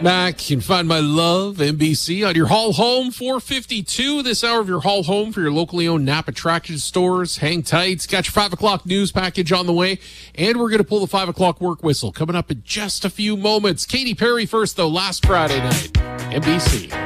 Mac, you can find my love, NBC, on your haul home, 452 this hour of your haul home for your locally owned Napa Traction stores. Hang tight. Got your 5 o'clock news package on the way, and we're going to pull the 5 o'clock work whistle coming up in just a few moments. Katy Perry first, though, last Friday night. NBC.